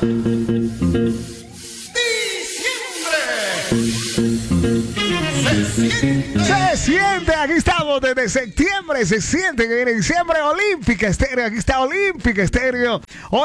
Se siente, aquí estamos desde septiembre, se siente que viene diciembre. Olímpica Estéreo, aquí está Olímpica Estéreo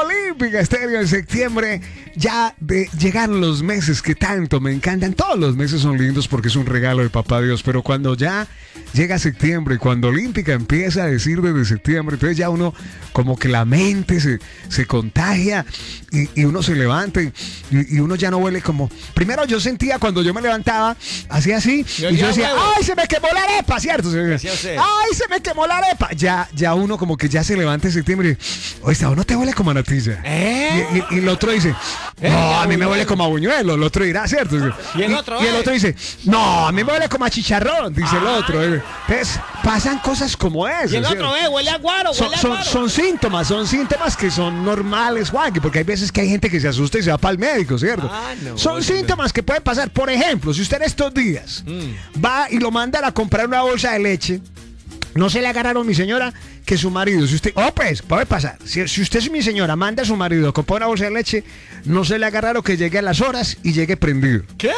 en septiembre. Ya llegaron los meses que tanto me encantan. Todos los meses son lindos porque es un regalo de Papá Dios, pero cuando ya llega septiembre, cuando Olímpica empieza a decir desde septiembre, entonces ya uno como que la mente se contagia y uno se levanta y uno ya no huele como... Primero yo sentía cuando yo me levantaba, hacía así, y yo decía, ¡ay, se me quemó la arepa! ¿Cierto? ¡Ay, se me quemó la arepa! Ya uno como que ya se levanta en septiembre y, oye, ¿no te huele como a natilla? Y el otro dice, no, a mí me huele como a buñuelo. El otro dirá, ¿cierto? Y el otro dice, no, a mí me huele como a chicharrón, dice el otro. Entonces, pasan cosas como eso. Y el otro, huele a guaro, son síntomas que son normales, Juan, porque hay veces que hay gente que se asusta y se va para el médico, ¿cierto? Son síntomas que pueden pasar. Por ejemplo, si usted en estos días va y lo mandan a comprar una bolsa de leche, no se le agarraron, mi señora, que su marido, si usted, pues, puede pasar. Si usted es mi señora, manda a su marido a comprar una bolsa de leche, no se le agarraron que llegue a las horas y llegue prendido. ¿Qué?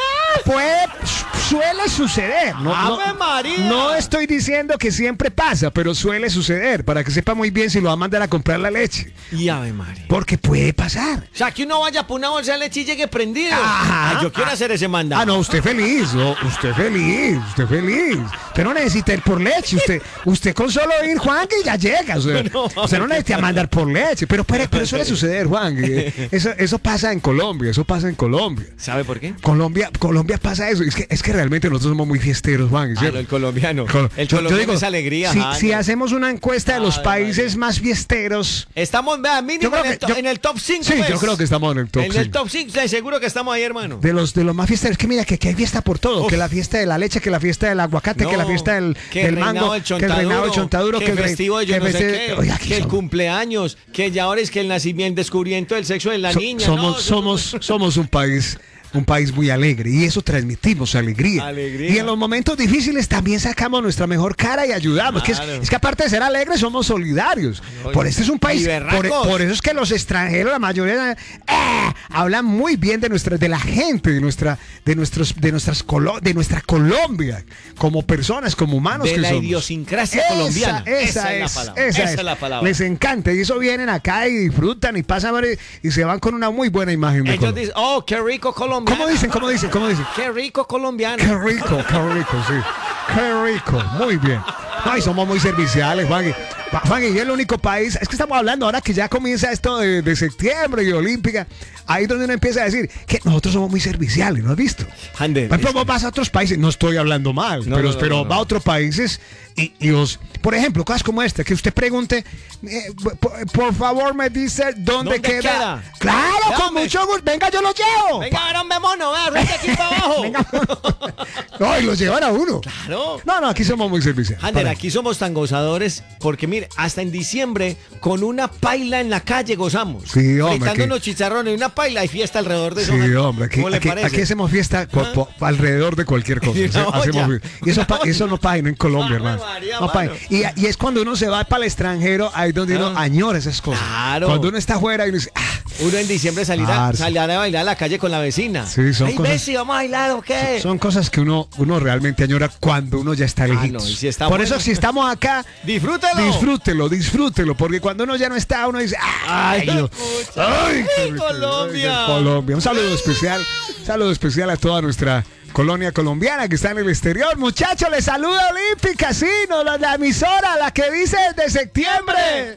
Suele suceder. ¡Ave María! No estoy diciendo que siempre pasa, pero suele suceder, para que sepa muy bien si lo va a mandar a comprar la leche. Y Ave María. Porque puede pasar. O sea, que uno vaya por una bolsa de leche y llegue prendido. Yo quiero hacer ese mandado. No, usted feliz. Usted feliz. Usted no necesita ir por leche. Usted con solo ir, Juan, que ya llega. Usted no necesita mandar por leche. Pero suele suceder, Juan. Eso pasa en Colombia. ¿Sabe por qué? Colombia pasa eso. Es que realmente nosotros somos muy fiesteros, Juan. No, el colombiano. El colombiano es alegría. Si hacemos una encuesta de los países más fiesteros. Estamos, mínimo en el top 5. Sí, yo creo que estamos en el top 5. En el top 5, seguro que estamos ahí, hermano. De los más fiesteros. Que mira, que hay fiesta por todo. Que la fiesta de la leche, que la fiesta del aguacate, que la fiesta del mango, que el reinado del chontaduro, que el festivo de yo no sé qué, oiga, que el cumpleaños, que ya ahora es que el nacimiento, el descubrimiento del sexo de la niña. Somos un país muy alegre y eso transmitimos alegría. Y en los momentos difíciles también sacamos nuestra mejor cara y ayudamos. Claro. Es que aparte de ser alegres somos solidarios. Por este es un país. Por eso es que los extranjeros, la mayoría, hablan muy bien de la gente, de nuestra Colombia, como personas, como humanos de que la somos. Idiosincrasia colombiana. Esa es la palabra. Les encanta y eso vienen acá y disfrutan y pasan y se van con una muy buena imagen de Colombia. Dicen, qué rico Colombia. ¿Cómo dicen? Qué rico colombiano. Qué rico, sí. Qué rico, muy bien. No, y somos muy serviciales, Juan. Y es el único país, es que estamos hablando ahora que ya comienza esto de septiembre y Olímpica, ahí es donde uno empieza a decir que nosotros somos muy serviciales, ¿no has visto? Por ejemplo, vos vas a otros países, no estoy hablando mal, pero va a otros países y vos, por ejemplo, cosas como esta, que usted pregunte, por favor me dice dónde queda. Claro, con mucho gusto, venga, yo lo llevo. Venga, hombre mono, vete aquí para abajo. No, y lo llevan a uno. Claro. No, aquí somos muy serviciales. Ander, aquí somos tan gozadores porque mire, hasta en diciembre con una paila en la calle gozamos. Sí, hombre. Fritando unos chicharrones y una paila y fiesta alrededor de eso. Sí, hombre. Aquí hacemos fiesta alrededor de cualquier cosa. Y eso no pasa en Colombia, hermano. No pasa. Y es cuando uno se va para el extranjero, ahí donde uno añora esas cosas. Claro. Cuando uno está afuera y uno dice, uno en diciembre salir a bailar a la calle con la vecina. Sí, son cosas. Bessie, ¿vamos a bailar o qué? Son cosas que uno realmente añora cuando uno ya está lejitos. Si está Por eso, si estamos acá, disfrútelo, porque cuando uno ya no está, uno dice, ¡ay, Colombia! Colombia. Un saludo especial a toda nuestra colonia colombiana que está en el exterior. Muchachos, les saluda Olímpica, sí, la emisora, la que dice desde septiembre.